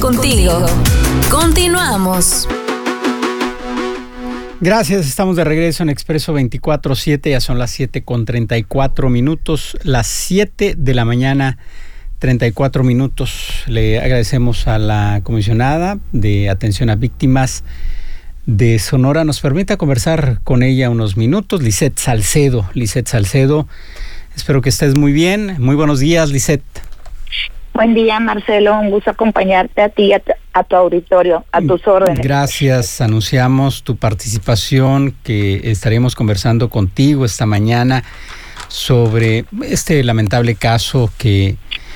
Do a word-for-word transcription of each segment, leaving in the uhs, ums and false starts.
contigo. Continuamos. Gracias, estamos de regreso en Expreso veinticuatro siete, ya son las siete con treinta y cuatro minutos, las siete de la mañana, treinta y cuatro minutos. Le agradecemos a la comisionada de Atención a Víctimas de Sonora. Nos permita conversar con ella unos minutos. Lisette Salcedo, Lisette Salcedo, espero que estés muy bien. Muy buenos días, Lisette. Buen día, Marcelo, un gusto acompañarte a ti y a, a tu auditorio, a tus órdenes. Gracias, anunciamos tu participación, que estaremos conversando contigo esta mañana sobre este lamentable caso que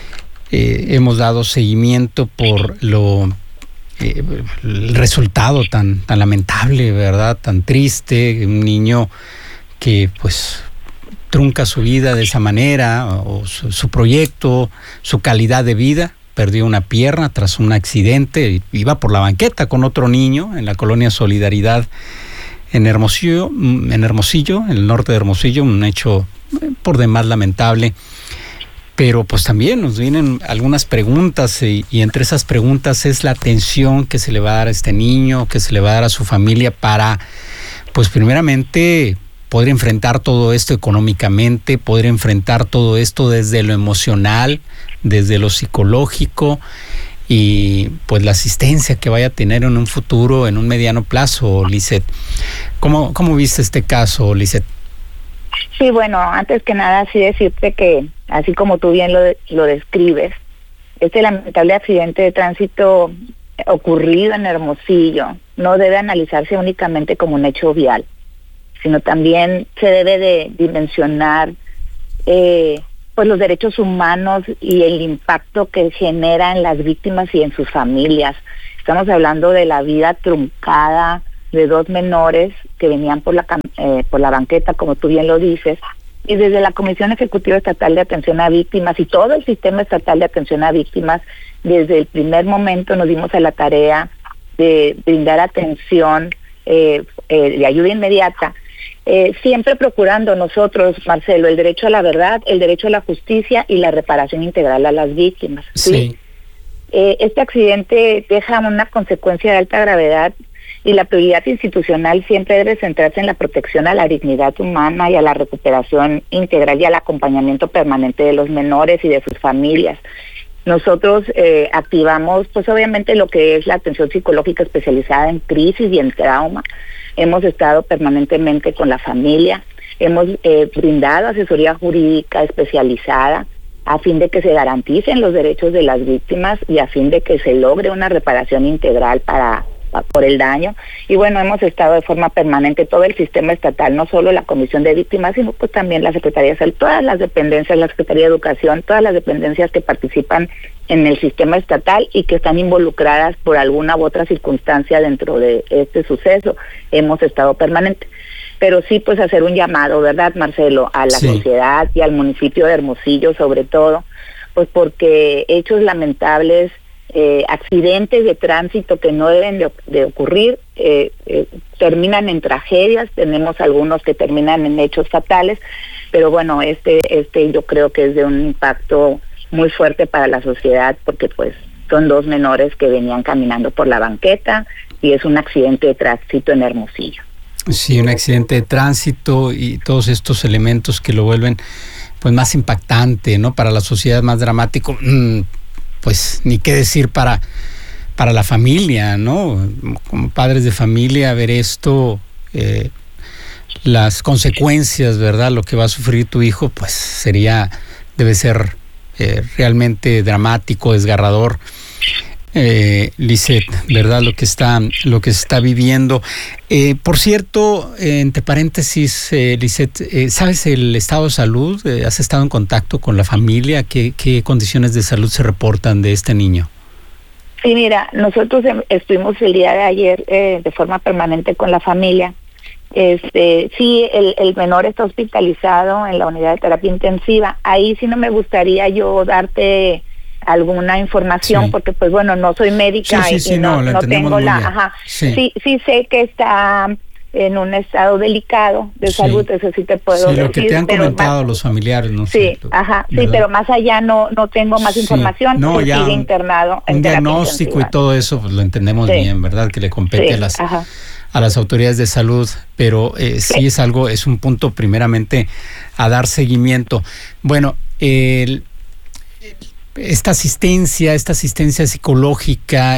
eh, hemos dado seguimiento por lo eh, el resultado tan, tan lamentable, ¿verdad? Tan triste, un niño que pues trunca su vida de esa manera, o su, su proyecto, su calidad de vida. Perdió una pierna tras un accidente, iba por la banqueta con otro niño en la colonia Solidaridad en Hermosillo, en Hermosillo, en el norte de Hermosillo, un hecho por demás lamentable. Pero pues también nos vienen algunas preguntas y, y entre esas preguntas es la atención que se le va a dar a este niño, que se le va a dar a su familia para, pues primeramente, poder enfrentar todo esto económicamente, poder enfrentar todo esto desde lo emocional, desde lo psicológico y pues la asistencia que vaya a tener en un futuro, en un mediano plazo, Lisette. ¿Cómo, cómo viste este caso, Lisette? Sí, bueno, antes que nada sí decirte que, así como tú bien lo, lo describes, este lamentable accidente de tránsito ocurrido en Hermosillo no debe analizarse únicamente como un hecho vial, sino también se debe de dimensionar eh, pues los derechos humanos y el impacto que genera en las víctimas y en sus familias. Estamos hablando de la vida truncada de dos menores que venían por la eh, por la banqueta, como tú bien lo dices, y desde la Comisión Ejecutiva Estatal de Atención a Víctimas y todo el sistema estatal de atención a víctimas, desde el primer momento nos dimos a la tarea de brindar atención eh, eh, de ayuda inmediata, Eh, siempre procurando nosotros, Marcelo, el derecho a la verdad, el derecho a la justicia y la reparación integral a las víctimas. ¿sí? Sí. Eh, este accidente deja una consecuencia de alta gravedad y la prioridad institucional siempre debe centrarse en la protección a la dignidad humana y a la recuperación integral y al acompañamiento permanente de los menores y de sus familias. Nosotros eh, activamos, pues obviamente, lo que es la atención psicológica especializada en crisis y en trauma. Hemos estado permanentemente con la familia, hemos eh, brindado asesoría jurídica especializada a fin de que se garanticen los derechos de las víctimas y a fin de que se logre una reparación integral para, para por el daño. Y bueno, hemos estado de forma permanente todo el sistema estatal, no solo la Comisión de Víctimas, sino pues también la Secretaría de Salud, todas las dependencias, la Secretaría de Educación, todas las dependencias que participan en el sistema estatal y que están involucradas por alguna u otra circunstancia dentro de este suceso. Hemos estado permanente. Pero sí, pues hacer un llamado, ¿verdad, Marcelo?, a la sí. sociedad y al municipio de Hermosillo, sobre todo, pues porque hechos lamentables, eh, accidentes de tránsito que no deben de, de ocurrir, eh, eh, terminan en tragedias. Tenemos algunos que terminan en hechos fatales, pero bueno, este, este yo creo que es de un impacto muy fuerte para la sociedad, porque pues son dos menores que venían caminando por la banqueta y es un accidente de tránsito en Hermosillo. Sí, un accidente de tránsito y todos estos elementos que lo vuelven pues más impactante, ¿no? Para la sociedad, más dramático, pues ni qué decir para, para la familia, ¿no? Como padres de familia, ver esto, eh, las consecuencias, ¿verdad? Lo que va a sufrir tu hijo, pues sería, debe ser Eh, realmente dramático, desgarrador, eh, Lisette, ¿verdad? Lo que está, lo que se está viviendo. Eh, por cierto, eh, entre paréntesis, eh, Lisette, eh, ¿sabes el estado de salud? Eh, ¿Has estado en contacto con la familia? ¿Qué, qué condiciones de salud se reportan de este niño? Sí, mira, nosotros estuvimos el día de ayer eh, de forma permanente con la familia. Este, sí, el, el menor está hospitalizado en la unidad de terapia intensiva. Ahí sí no me gustaría yo darte alguna información, sí. porque pues bueno, no soy médica sí, sí, y, sí, y no, no, no tengo la... Ajá. Sí. sí, sí sé que está en un estado delicado de sí. salud, eso sí te puedo sí, decir. Lo que te han comentado más, los familiares, no sí, sé. Ajá, ¿verdad? Sí, pero más allá no no tengo más sí. información. No, ya sigue un, internado en un diagnóstico intensiva. Y todo eso, pues lo entendemos sí. bien, ¿verdad? Que le compete sí. a las Ajá. a las autoridades de salud, pero eh, sí. sí es algo, es un punto primeramente a dar seguimiento. Bueno, el, esta asistencia, esta asistencia psicológica,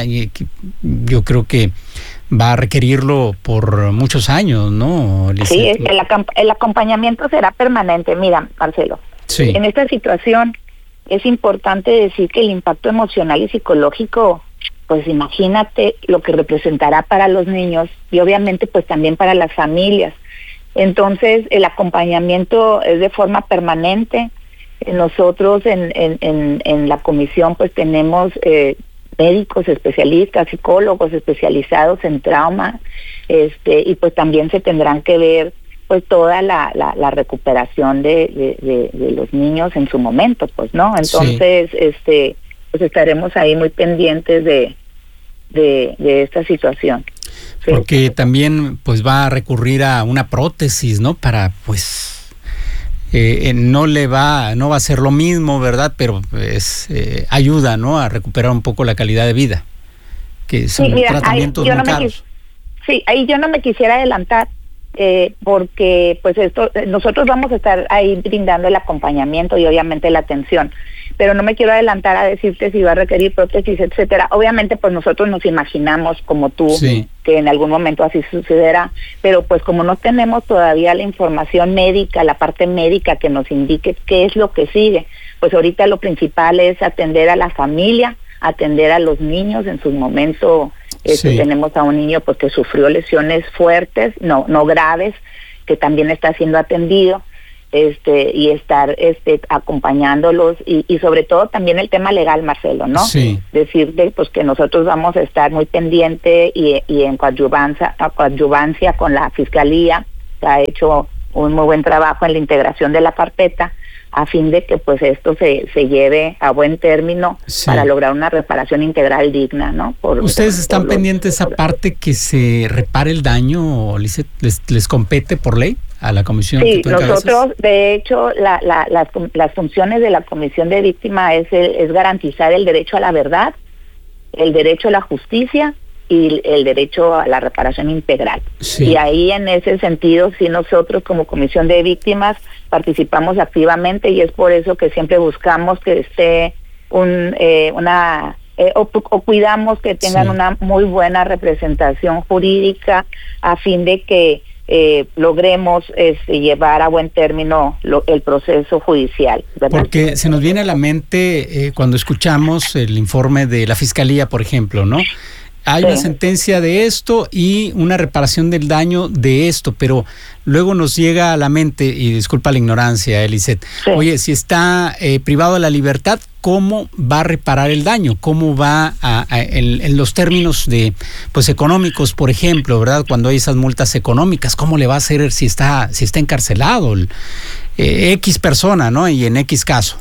yo creo que va a requerirlo por muchos años, ¿no, Lizeth? Sí, el, el acompañamiento será permanente. Mira, Marcelo, sí. en esta situación es importante decir que el impacto emocional y psicológico, pues imagínate lo que representará para los niños y obviamente pues también para las familias. Entonces el acompañamiento es de forma permanente. Nosotros en, en, en, en la comisión pues tenemos eh, médicos especialistas, psicólogos especializados en trauma, este y pues también se tendrán que ver pues toda la, la, la recuperación de, de, de, de los niños en su momento, pues, ¿no? Entonces, sí. este pues estaremos ahí muy pendientes de, de, de esta situación. Sí. Porque también pues va a recurrir a una prótesis, ¿no? Para pues Eh, no le va, no va a ser lo mismo, ¿verdad? Pero es eh, ayuda, ¿no? A recuperar un poco la calidad de vida, que son sí, mira, tratamientos ahí, muy no caros. Sí, ahí yo no me quisiera adelantar, eh, porque pues esto, nosotros vamos a estar ahí brindando el acompañamiento y obviamente la atención, pero no me quiero adelantar a decirte si va a requerir prótesis, etcétera. Obviamente pues nosotros nos imaginamos como tú, sí. que en algún momento así sucederá, pero pues como no tenemos todavía la información médica, la parte médica que nos indique qué es lo que sigue, pues ahorita lo principal es atender a la familia, atender a los niños en su momento. Este, sí. Tenemos a un niño pues que sufrió lesiones fuertes, no no graves, que también está siendo atendido, este y estar este acompañándolos y, y sobre todo también el tema legal, Marcelo, ¿no? Sí. Decirte pues que nosotros vamos a estar muy pendiente y, y en coadyuvancia, coadyuvancia con la Fiscalía, que ha hecho un muy buen trabajo en la integración de la carpeta, a fin de que pues esto se, se lleve a buen término sí. para lograr una reparación integral digna, ¿no? Por, ¿Ustedes por, están por pendientes esa parte que se repare el daño, Lizeth? ¿Les, les compete por ley a la comisión? Sí, que tú nosotros, de hecho, la, la, las, las funciones de la comisión de víctima es, el, es garantizar el derecho a la verdad, el derecho a la justicia y el derecho a la reparación integral. Sí. Y ahí en ese sentido, sí, nosotros como Comisión de Víctimas participamos activamente y es por eso que siempre buscamos que esté un eh, una eh, o, o cuidamos que tengan sí. una muy buena representación jurídica a fin de que eh, logremos este, llevar a buen término lo, el proceso judicial, ¿verdad? Porque se nos viene a la mente eh, cuando escuchamos el informe de la Fiscalía, por ejemplo, ¿no? Hay sí. una sentencia de esto y una reparación del daño de esto, pero luego nos llega a la mente, y disculpa la ignorancia, Lizeth, sí. oye, si está eh, privado de la libertad, ¿cómo va a reparar el daño? ¿Cómo va a, a en, en los términos de pues económicos, por ejemplo, ¿verdad? Cuando hay esas multas económicas, ¿cómo le va a hacer si está si está encarcelado el, eh, X persona, ¿no? Y en X caso.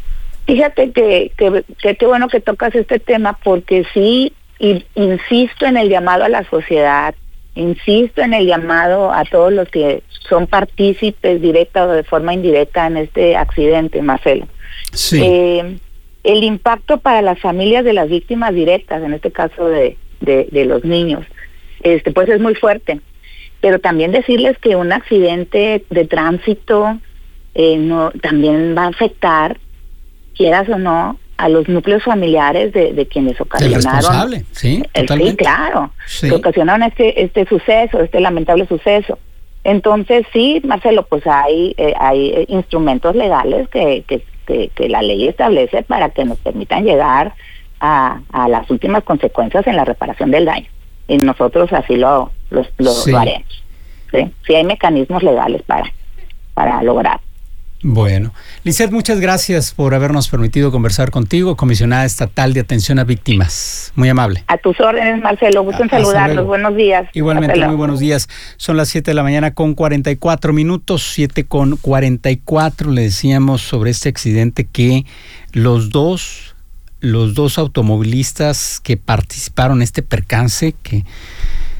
Fíjate que que que qué bueno que tocas este tema, porque sí. Y insisto en el llamado a la sociedad, insisto en el llamado a todos los que son partícipes directa o de forma indirecta en este accidente, Marcelo. Sí. Eh, el impacto para las familias de las víctimas directas, en este caso de, de, de los niños, este pues es muy fuerte. Pero también decirles que un accidente de tránsito eh, no también va a afectar, quieras o no, a los núcleos familiares de, de quienes ocasionaron. El responsable, sí, totalmente. Sí, claro, sí. que ocasionaron este este suceso, este lamentable suceso. Entonces, sí, Marcelo, pues hay eh, hay instrumentos legales que, que, que, que la ley establece para que nos permitan llegar a, a las últimas consecuencias en la reparación del daño. Y nosotros así lo, lo, lo, sí. lo haremos. ¿Sí? Sí hay mecanismos legales para, para lograr. Bueno, Lizeth, muchas gracias por habernos permitido conversar contigo, comisionada estatal de atención a víctimas. Muy amable. A tus órdenes, Marcelo. Gusto en saludarlos. Buenos días. Igualmente, muy buenos días. Son las siete de la mañana con cuarenta y cuatro minutos, siete con cuarenta y cuatro. Le decíamos sobre este accidente que los dos, los dos automovilistas que participaron en este percance, que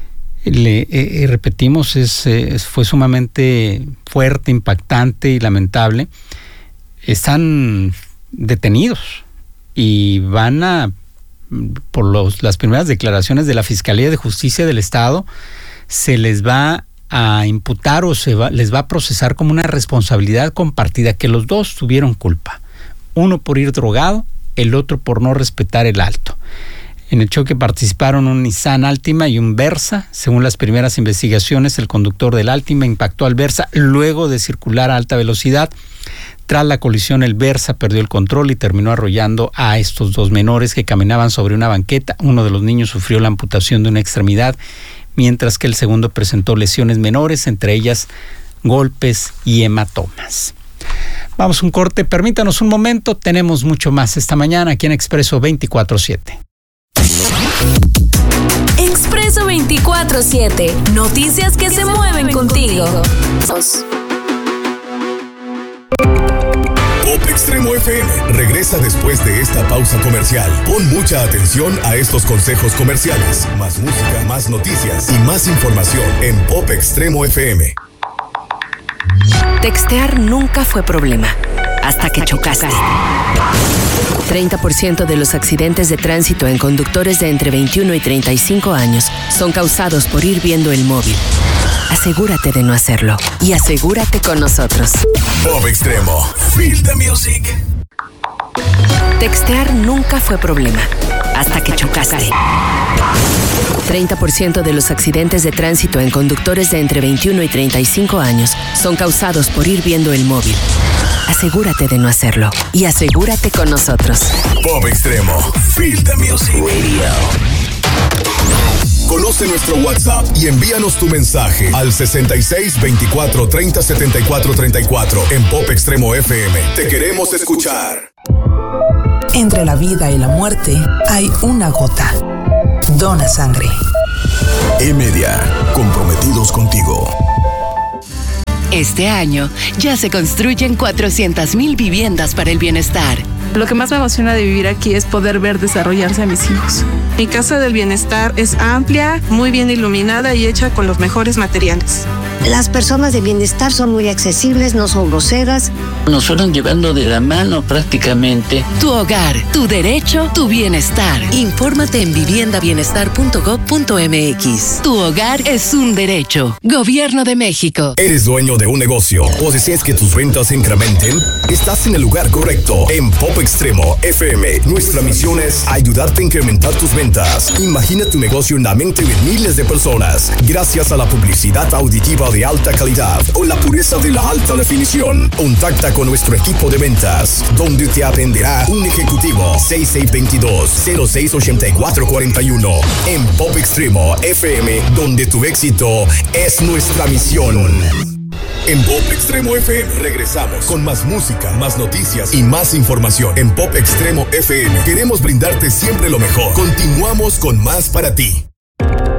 le eh, repetimos, es, eh, fue sumamente fuerte, impactante y lamentable. Están detenidos y van a, por los, las primeras declaraciones de la Fiscalía de Justicia del Estado, se les va a imputar o se va, les va a procesar como una responsabilidad compartida, que los dos tuvieron culpa. Uno por ir drogado, el otro por no respetar el alto. En el choque participaron un Nissan Altima y un Versa. Según las primeras investigaciones, el conductor del Altima impactó al Versa luego de circular a alta velocidad. Tras la colisión, el Versa perdió el control y terminó arrollando a estos dos menores que caminaban sobre una banqueta. Uno de los niños sufrió la amputación de una extremidad, mientras que el segundo presentó lesiones menores, entre ellas golpes y hematomas. Vamos a un corte, permítanos un momento, tenemos mucho más esta mañana aquí en Expreso veinticuatro siete. Expreso veinticuatro siete, noticias que, que se, se mueven contigo. Pop Extremo F M regresa después de esta pausa comercial. Pon mucha atención a estos consejos comerciales. Más música, más noticias y más información en Pop Extremo F M. Textear nunca fue problema, hasta que chocaste. treinta por ciento de los accidentes de tránsito en conductores de entre veintiuno y treinta y cinco años son causados por ir viendo el móvil. Asegúrate de no hacerlo y asegúrate con nosotros. Pop Extremo, feel the music. Textear nunca fue problema, hasta que chocaste. treinta por ciento de los accidentes de tránsito en conductores de entre veintiuno y treinta y cinco años son causados por ir viendo el móvil. Asegúrate de no hacerlo y asegúrate con nosotros. Pop Extremo, feel the music. Radio. Conoce nuestro WhatsApp y envíanos tu mensaje al sesenta y seis veinticuatro treinta setenta y cuatro treinta y cuatro en Pop Extremo F M. Te queremos escuchar. Entre la vida y la muerte hay una gota. Dona sangre. E-Media, comprometidos contigo. Este año ya se construyen cuatrocientas mil viviendas para el bienestar. Lo que más me emociona de vivir aquí es poder ver desarrollarse a mis hijos. Mi casa del bienestar es amplia, muy bien iluminada y hecha con los mejores materiales. Las personas de bienestar son muy accesibles, no son groseras. Nos fueron llevando de la mano prácticamente. Tu hogar, tu derecho, tu bienestar. Infórmate en vivienda bienestar punto gob punto eme equis. Tu hogar es un derecho. Gobierno de México. ¿Eres dueño de un negocio o deseas que tus ventas se incrementen? Estás en el lugar correcto. En Pop Extremo F M, nuestra misión es ayudarte a incrementar tus ventas. Imagina tu negocio en la mente de miles de personas gracias a la publicidad auditiva de alta calidad o la pureza de la alta definición. Contacta con nuestro equipo de ventas, donde te atenderá un ejecutivo. seis seis dos dos, cero seis ocho cuatro cuatro uno. En Pop Extremo F M, donde tu éxito es nuestra misión. En Pop Extremo F M regresamos con más música, más noticias y más información. En Pop Extremo F M queremos brindarte siempre lo mejor. Continuamos con más para ti.